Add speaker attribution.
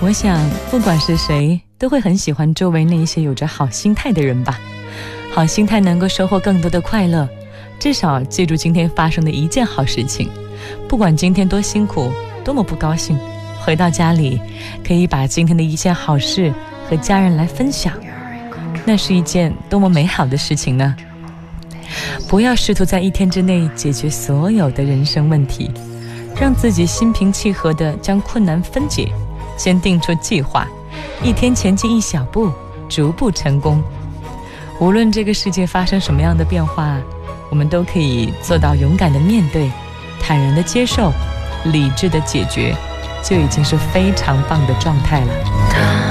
Speaker 1: 我想不管是谁都会很喜欢周围那一些有着好心态的人吧。好心态能够收获更多的快乐，至少记住今天发生的一件好事情，不管今天多辛苦多么不高兴，回到家里可以把今天的一件好事和家人来分享，那是一件多么美好的事情呢？不要试图在一天之内解决所有的人生问题，让自己心平气和地将困难分解，先定出计划，一天前进一小步，逐步成功。无论这个世界发生什么样的变化，我们都可以做到勇敢地面对，坦然地接受，理智地解决，就已经是非常棒的状态了。